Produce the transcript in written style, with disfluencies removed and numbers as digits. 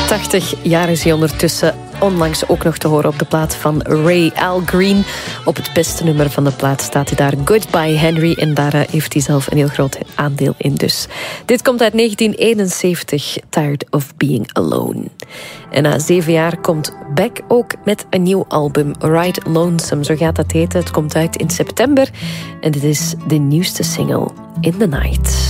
80 jaar is hij ondertussen. Onlangs ook nog te horen op de plaat van Ray Al Green. Op het beste nummer van de plaat staat hij daar, Goodbye Henry. En daar heeft hij zelf een heel groot aandeel in dus. Dit komt uit 1971, Tired of Being Alone. En na 7 jaar komt Beck ook met een nieuw album, Ride Lonesome, zo gaat dat heten. Het komt uit in september. En dit is de nieuwste single, In the Night.